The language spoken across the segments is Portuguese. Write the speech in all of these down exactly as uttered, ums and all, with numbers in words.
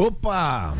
Opa!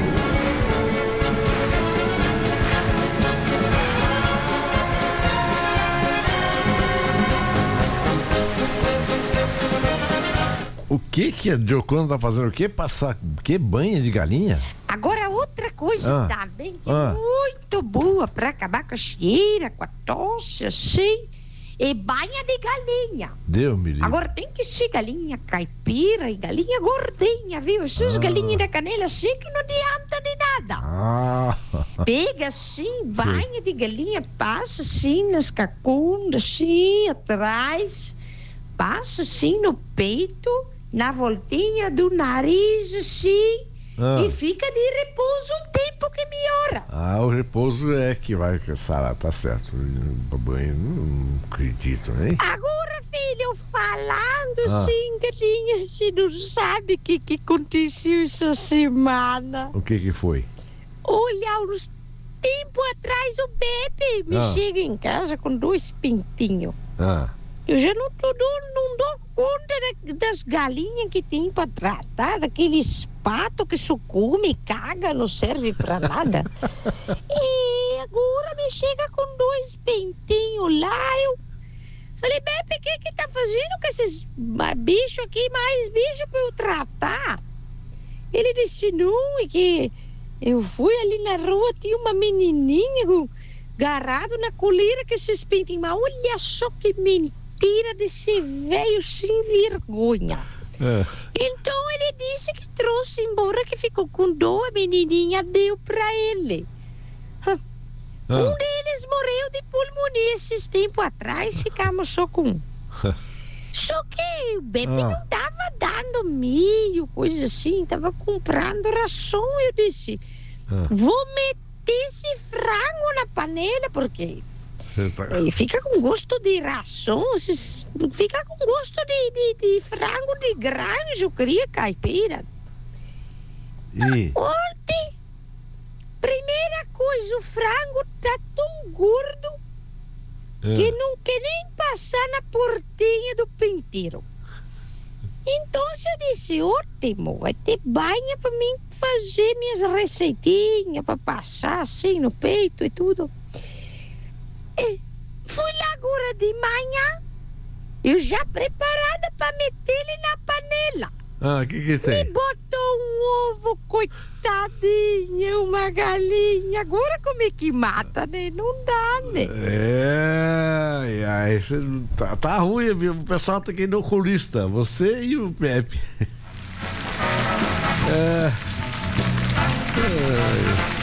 O que que a Jocona tá fazendo? O que? Passar que banha de galinha? Agora outra coisa Ah. também que Ah. é muito boa pra acabar com a cheira, com a tosse, assim, é banha de galinha. Deus me livre. Agora tem que ser galinha caipira e galinha gordinha, viu? Essas Ah. galinhas da canela seca não adianta de nada. Ah, Pega assim, banha de galinha, passa assim nas cacundas, assim, atrás, passa assim no peito, na voltinha do nariz, assim, Ah. e fica de repouso um tempo que melhora. ah, o repouso é que vai sarar, tá certo. Banho, não acredito, hein? Agora, filho, falando Ah. assim, galinha, você não sabe o que, que aconteceu essa semana. O que que foi? Olha, uns tempo atrás o Pepe me Ah. chega em casa com dois pintinhos. Ah, Eu já não, tô, não, não dou conta da- das galinhas que tem pra tratar, daqueles patos que só come e caga, não serve pra nada. E agora me chega com dois pintinhos lá, eu falei, Pepe, o que que tá fazendo com esses ma- bichos aqui, mais bichos pra eu tratar? Ele disse, não, é que eu fui ali na rua, tinha uma menininha com- agarrado na coleira que esses pintinhos, mas olha só que mentira desse velho sem vergonha. é. Então ele disse que trouxe embora, que ficou com dor, a menininha deu pra ele. Ah. Um deles morreu de pulmonia esses tempos atrás, ficamos só com um. Só que o Beppe Ah. não tava dando milho, coisa assim, tava comprando ração. Eu disse, Ah. vou meter esse frango na panela, porque ele fica com gosto de ração, esses- fica com gosto de, de, de frango de granja, eu queria caipira. E Ontem, primeira coisa, o frango tá tão gordo que ah, não quer nem passar na portinha do penteiro. Então eu disse, ótimo, vai ter banha pra mim fazer minhas receitinhas, pra passar assim no peito e tudo. E fui lá agora de manhã, eu já preparada pra meter ele na panela. ah, o que que Me tem? botou um ovo, coitadinha, uma galinha. Agora como é que mata, né? Não dá, né? É, e aí você não- tá, tá ruim, viu? O pessoal tá aqui no oculista, você e o Pepe. É. É.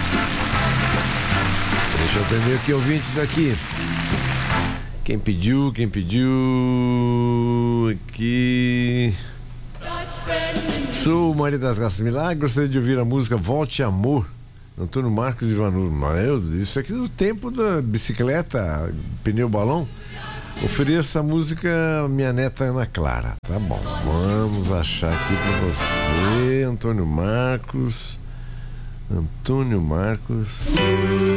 Deixa eu atender aqui, ouvintes aqui. Quem pediu, quem pediu aqui. Sou o Maria das Graças Milagres, gostaria de ouvir a música Volte Amor, Antônio Marcos e Ivanur. Mas isso aqui do tempo da bicicleta, pneu balão. Ofereça a música Minha Neta Ana Clara. Tá bom, vamos achar aqui pra você, Antônio Marcos. Antônio Marcos.